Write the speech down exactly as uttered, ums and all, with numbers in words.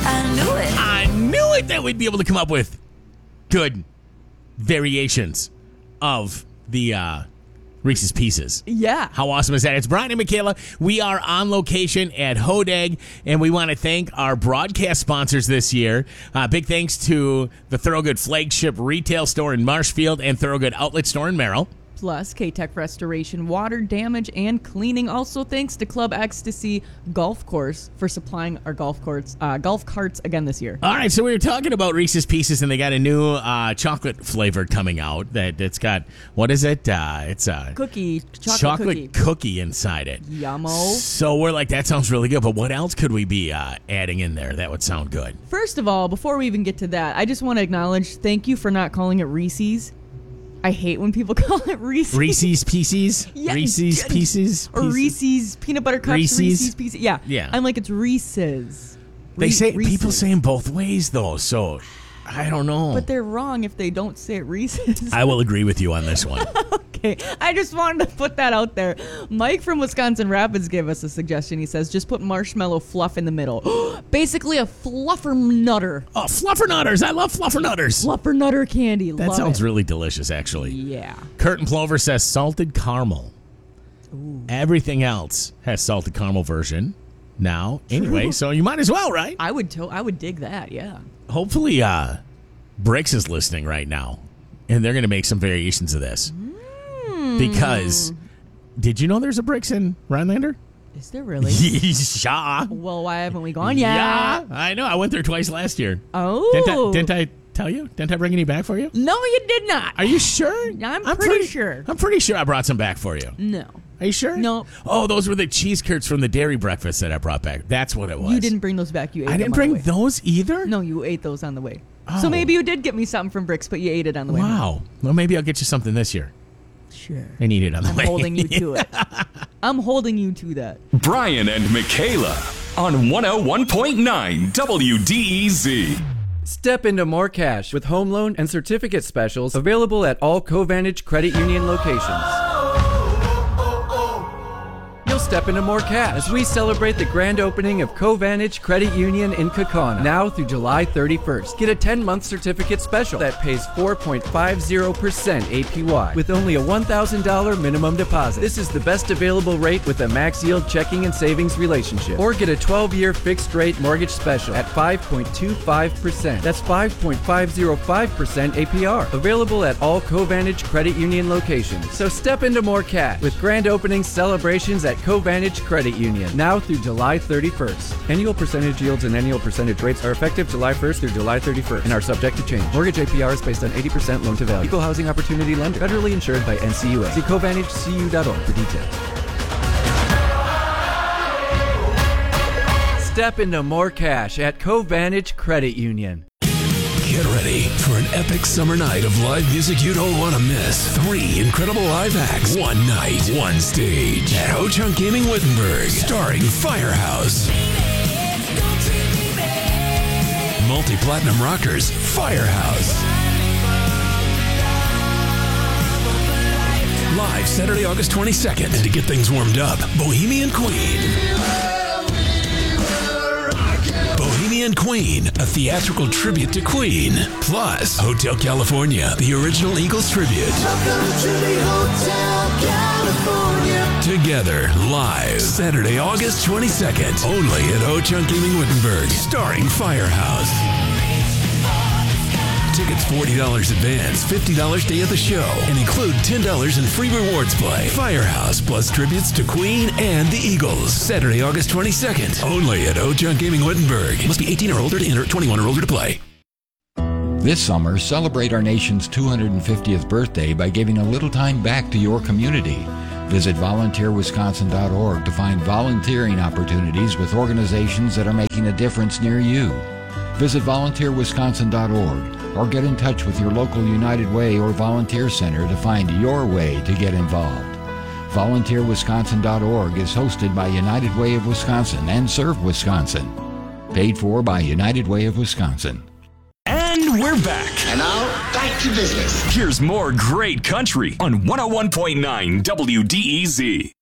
I knew it. I knew it that we'd be able to come up with good variations of the uh, Reese's Pieces. Yeah. How awesome is that? It's Brian and Michaela. We are on location at Hodag, and we want to thank our broadcast sponsors this year. Uh, big thanks to the Thorogood flagship retail store in Marshfield and Thorogood outlet store in Merrill. Plus, K-Tech Restoration, water damage, and cleaning. Also, thanks to Club Ecstasy Golf Course for supplying our golf courts, uh, golf carts again this year. All right, so we were talking about Reese's Pieces, and they got a new uh, chocolate flavor coming out. That it's got what is it? Uh, it's a Cookie, chocolate, chocolate cookie. cookie inside it. Yummo. So we're like, that sounds really good. But what else could we be uh, adding in there that would sound good? First of all, before we even get to that, I just want to acknowledge thank you for not calling it Reese's. I hate when people call it Reese's. Reese's Pieces? Yeah, Reese's yeah. Pieces? Or Pieces? Reese's peanut butter cups. Reese's? Reese's Pieces. Yeah. Yeah. I'm like, it's Reese's. They Re- say Reese's. people say them both ways though, so I don't know. But they're wrong if they don't say it Reese's. I will agree with you on this one. Okay, I just wanted to put that out there. Mike from Wisconsin Rapids gave us a suggestion. He says, just put marshmallow fluff in the middle. Basically a fluffer nutter. Oh, fluffernutters! I love fluffernutters. Fluffer nutter candy. That Love sounds it. really delicious, actually. Yeah. Curtin Plover says salted caramel. Ooh. Everything else has salted caramel version now. Anyway, so you might as well, right? I would to- I would dig that, yeah. Hopefully, uh, Bricks is listening right now, and they're going to make some variations of this. Mm. Because, did you know there's a Bricks in Rhinelander? Is there really? Yeah. Well, why haven't we gone yet? Yeah, I know. I went there twice last year. Oh. Didn't I, didn't I tell you? Didn't I bring any back for you? No, you did not. Are you sure? I'm pretty sure. I'm pretty sure I brought some back for you. No. Are you sure? No. Oh, those were the cheese curds from the dairy breakfast that I brought back. That's what it was. You didn't bring those back. You ate I them didn't on bring the way. those either? No, you ate those on the way. Oh. So maybe you did get me something from Bricks, but you ate it on the way. Wow. Well, maybe I'll get you something this year. Sure. And eat it on the I'm way. holding you to it. I'm holding you to that. Brian and Michaela on one oh one point nine W D E Z. Step into more cash with home loan and certificate specials available at all Covantage Credit Union locations. You'll step into more cash as we celebrate the grand opening of Covantage Credit Union in Kaukauna now through July thirty-first. Get a ten-month certificate special that pays four point five zero percent A P Y with only a one thousand dollars minimum deposit. This is the best available rate with a max yield checking and savings relationship. Or get a twelve-year fixed rate mortgage special at five point two five percent. That's five point five zero five percent A P R. Available at all Covantage Credit Union locations. So step into more cash with grand opening celebrations at Covantage Credit Union now through July thirty-first. Annual percentage yields and annual percentage rates are effective July first through July thirty-first and are subject to change. Mortgage A P R is based on eighty percent loan to value. Equal housing opportunity lender. Federally insured by N C U A. See Covantage C U dot org for details. Step into more cash at Covantage Credit Union. Get ready for an epic summer night of live music you don't want to miss. Three incredible live acts, one night, one stage at Ho Chunk Gaming Wittenberg, starring Firehouse. Multi-platinum rockers, Firehouse. Live Saturday, August twenty-second. And to get things warmed up, Bohemian Queen. Bohemian Queen, a theatrical tribute to Queen. Plus, Hotel California, the original Eagles tribute. Welcome to the Hotel California. Together, live, Saturday, August twenty-second. Only at Ho Chunk Gaming Wittenberg, starring Firehouse. Tickets forty dollars advance, fifty dollars day of the show, and include ten dollars in free rewards play. Firehouse plus tributes to Queen and the Eagles. Saturday, August twenty-second. Only at Ho Chunk Gaming Wittenberg. Must be eighteen or older to enter, twenty-one or older to play. This summer, celebrate our nation's two hundred fiftieth birthday by giving a little time back to your community. Visit volunteer wisconsin dot org to find volunteering opportunities with organizations that are making a difference near you. Visit volunteer wisconsin dot org or get in touch with your local United Way or volunteer center to find your way to get involved. volunteer wisconsin dot org is hosted by United Way of Wisconsin and Serve Wisconsin. Paid for by United Way of Wisconsin. And we're back. And now, back to business. Here's more great country on one oh one point nine W D E Z.